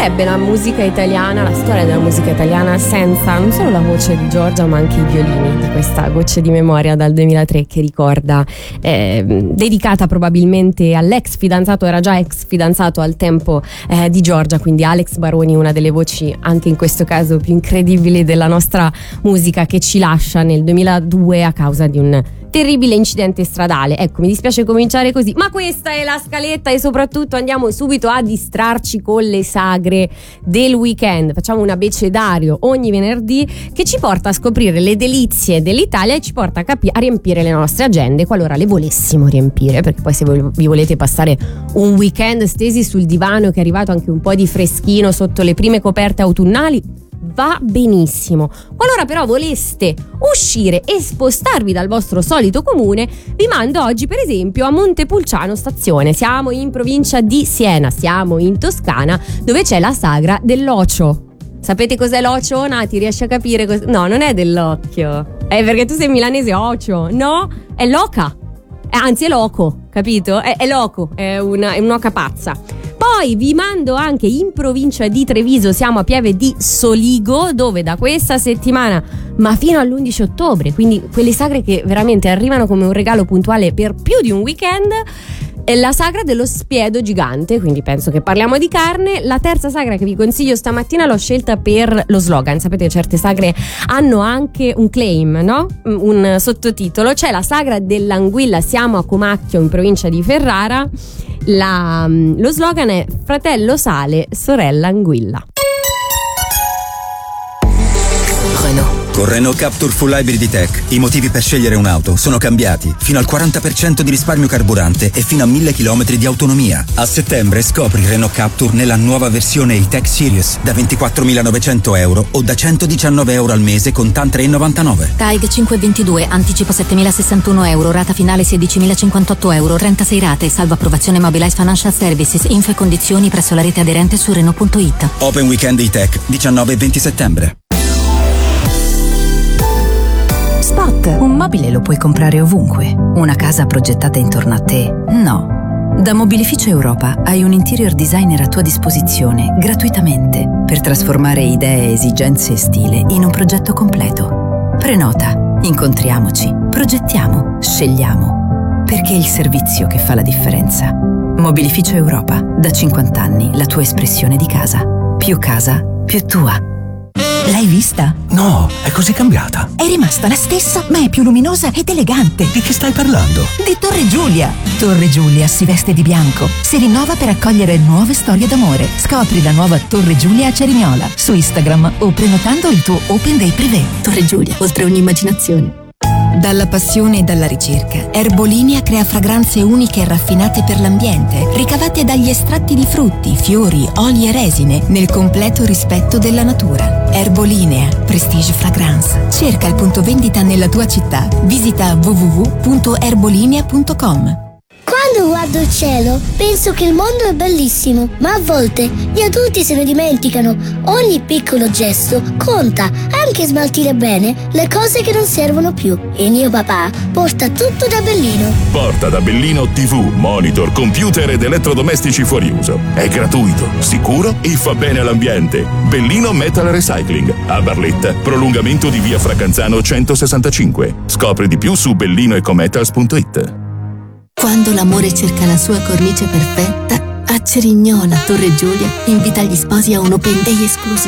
sarebbe la musica italiana, la storia della musica italiana senza non solo la voce di Giorgia ma anche i violini di questa Gocce di memoria dal 2003 che ricorda, dedicata probabilmente all'ex fidanzato, era già ex fidanzato al tempo di Giorgia, quindi Alex Baroni, una delle voci anche in questo caso più incredibili della nostra musica, che ci lascia nel 2002 a causa di un terribile incidente stradale. Ecco, mi dispiace cominciare così, ma questa è la scaletta e soprattutto andiamo subito a distrarci con le sagre del weekend. Facciamo un abecedario ogni venerdì che ci porta a scoprire le delizie dell'Italia e ci porta a riempire le nostre agende, qualora le volessimo riempire, perché poi se vi volete passare un weekend stesi sul divano, che è arrivato anche un po' di freschino sotto le prime coperte autunnali, va benissimo. Qualora però voleste uscire e spostarvi dal vostro solito comune, vi mando oggi per esempio a Montepulciano stazione. Siamo in provincia di Siena, siamo in Toscana, dove c'è la sagra dell'ocio. Sapete cos'è l'ocio? Nati, riesci a capire? No, non è dell'occhio. Perché tu sei milanese, ocio. No, è loca. Anzi è loco, capito? È loco, è un'oca pazza. Poi vi mando anche in provincia di Treviso, siamo a Pieve di Soligo, dove da questa settimana ma fino all'11 ottobre, quindi quelle sagre che veramente arrivano come un regalo puntuale per più di un weekend, è la sagra dello spiedo gigante, quindi penso che parliamo di carne. La terza sagra che vi consiglio stamattina l'ho scelta per lo slogan. Sapete che certe sagre hanno anche un claim, no? Un sottotitolo. C'è la sagra dell'anguilla, siamo a Comacchio in provincia di Ferrara. Lo slogan è fratello sale, sorella anguilla. Renault. Con Renault Captur Full Hybrid Tech i motivi per scegliere un'auto sono cambiati. Fino al 40% di risparmio carburante e fino a 1000 km di autonomia. A settembre scopri Renault Captur nella nuova versione E-Tech Series da 24.900 euro o da 119 euro al mese con TAN 3,99. TAIG 522, anticipo 7.061 euro, rata finale 16.058 euro, 36 rate, salvo approvazione Mobilize Financial Services, info e condizioni presso la rete aderente su Renault.it. Open Weekend E-Tech 19 e 20 settembre. Spot. Un mobile lo puoi comprare ovunque. Una casa progettata intorno a te? No. Da Mobilificio Europa hai un interior designer a tua disposizione gratuitamente per trasformare idee, esigenze e stile in un progetto completo. Prenota, incontriamoci, progettiamo, scegliamo. Perché è il servizio che fa la differenza. Mobilificio Europa, da 50 anni la tua espressione di casa. Più casa, più tua. L'hai vista? No, è così cambiata. È rimasta la stessa, ma è più luminosa ed elegante. Di che stai parlando? Di Torre Giulia. Torre Giulia si veste di bianco, si rinnova per accogliere nuove storie d'amore. Scopri la nuova Torre Giulia a Cerignola su Instagram o prenotando il tuo Open Day privé. Torre Giulia, oltre ogni immaginazione. Dalla passione e dalla ricerca, Erbolinea crea fragranze uniche e raffinate per l'ambiente, ricavate dagli estratti di frutti, fiori, oli e resine, nel completo rispetto della natura. Erbolinea, Prestige Fragrance. Cerca il punto vendita nella tua città. Visita www.erbolinea.com. Quando guardo il cielo penso che il mondo è bellissimo, ma a volte gli adulti se ne dimenticano. Ogni piccolo gesto conta, anche smaltire bene le cose che non servono più. E mio papà porta tutto da Bellino. Porta da Bellino TV, monitor, computer ed elettrodomestici fuori uso. È gratuito, sicuro e fa bene all'ambiente. Bellino Metal Recycling, a Barletta, prolungamento di via Fracanzano 165. Scopri di più su bellinoecometals.it. Quando l'amore cerca la sua cornice perfetta, a Cerignola Torre Giulia invita gli sposi a un Open Day esclusivo.